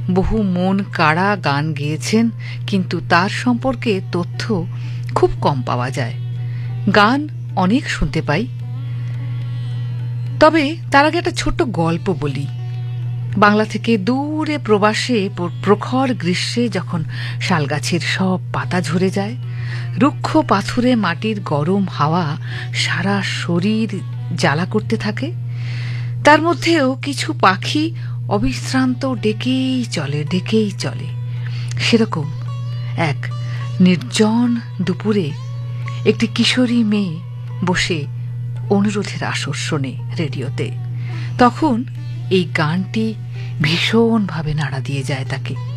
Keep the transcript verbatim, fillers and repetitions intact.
বহু মন কাড়া গান গেয়েছেন, কিন্তু তার সম্পর্কে তথ্য খুব কম পাওয়া যায়। গান অনেক শুনতে পাই, তবে তার আগে একটা ছোট্ট গল্প বলি। বাংলা থেকে দূরে প্রবাসে প্রখর গ্রীষ্মে যখন শালগাছের সব পাতা ঝরে যায়, রুক্ষ পাথুরে মাটির গরম হাওয়া সারা শরীর জ্বালা করতে থাকে, তার মধ্যেও কিছু পাখি অবিশ্রান্ত ডেকেই চলে ডেকেই চলে। সেরকম এক নির্জন দুপুরে একটি কিশোরী মেয়ে বসে অনুরোধের আসর শোনে রেডিওতে। তখন এই গানটি ভীষণভাবে নাড়া দিয়ে যায় তাকে।